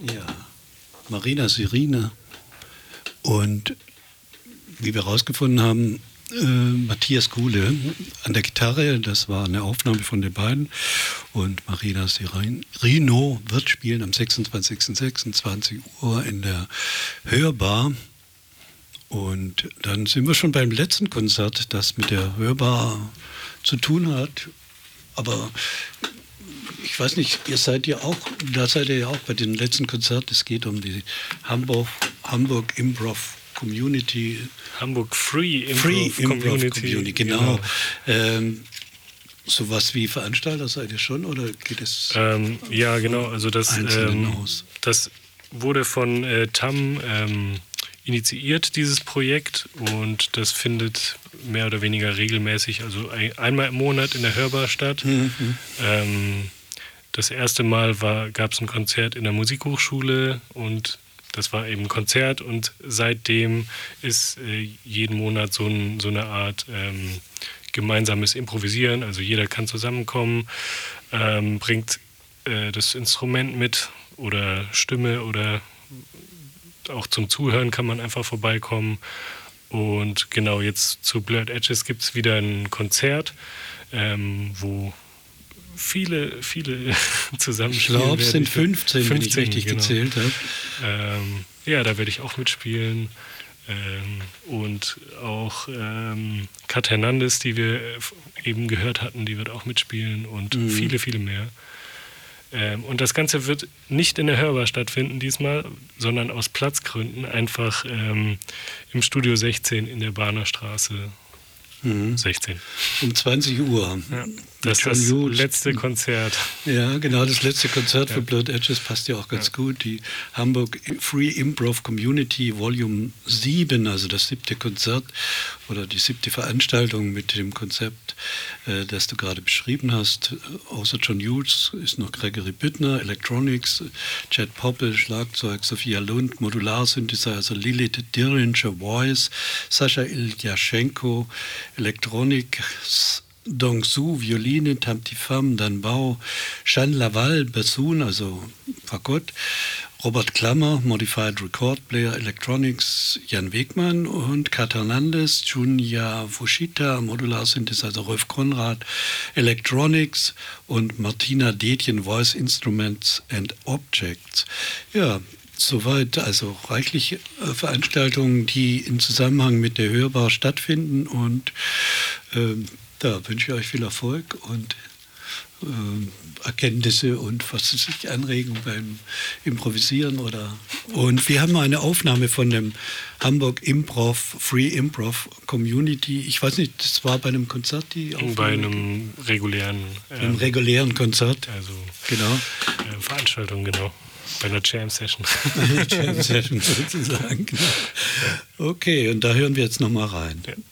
Ja, Marina Sirine. Und wie wir herausgefunden haben, Matthias Kuhle an der Gitarre, das war eine Aufnahme von den beiden. Und Marina Sirino wird spielen am 26.06. 20 Uhr in der Hörbar. Und dann sind wir schon beim letzten Konzert, das mit der Hörbar zu tun hat. Aber ich weiß nicht, da seid ihr ja auch bei dem letzten Konzert. Es geht um die Hamburg Improv Community. Hamburg Free Improv Community. Genau. Sowas wie Veranstalter seid ihr schon oder geht es ja, genau. Also das wurde von TAM initiiert, dieses Projekt, und das findet mehr oder weniger regelmäßig, also einmal im Monat in der Hörbar statt. Das erste Mal gab es ein Konzert in der Musikhochschule und das war eben ein Konzert, und seitdem ist jeden Monat so eine Art gemeinsames Improvisieren. Also jeder kann zusammenkommen, bringt das Instrument mit oder Stimme, oder auch zum Zuhören kann man einfach vorbeikommen. Und genau, jetzt zu Blurred Edges gibt es wieder ein Konzert, wo viele zusammenspielen. Ich glaube, es sind 15, wenn ich richtig gezählt habe. Ja, da werde ich auch mitspielen. Und auch Kat Hernandez, die wir eben gehört hatten, die wird auch mitspielen, und viele mehr. Und das Ganze wird nicht in der Hörbar stattfinden diesmal, sondern aus Platzgründen einfach im Studio 16 in der Bahner Straße 16. Um 20 Uhr. Ja, das ist das letzte Konzert. Ja, genau, das letzte Konzert für Blurred Edges passt ja auch ganz gut. Die Hamburg Free Improv Community Volume 7, also das 7. Konzert oder die 7. Veranstaltung mit dem Konzept, das du gerade beschrieben hast. Außer John Hughes ist noch Gregory Büttner, Electronics, Chad Poppel, Schlagzeug, Sophia Lund, Modular-Synthesizer, Lilith Dirringer, Voice, Sascha Iljaschenko, Elektronik, Dong-Su, Violine, Tamtifam, Danbao, Jean Laval, Bassoon, also Fagott, Robert Klammer, Modified Record Player, Electronics, Jan Wegmann und Kat Hernandez, Junya Fushita, Modular Synthesizer, Rolf Konrad, Electronics und Martina Detjen, Voice Instruments and Objects. Ja, soweit, also reichlich Veranstaltungen, die im Zusammenhang mit der Hörbar stattfinden, und da wünsche ich euch viel Erfolg und Erkenntnisse und was weiß ich, Anregungen beim Improvisieren und wir haben eine Aufnahme von dem Hamburg Free Improv Community. Ich weiß nicht, das war bei einem Konzert die Aufnahme? Bei einem regulären Konzert. Also genau. Veranstaltung, genau. Bei einer Jam-Session. Eine Jam-Session sozusagen, genau. Okay, und da hören wir jetzt nochmal rein. Ja.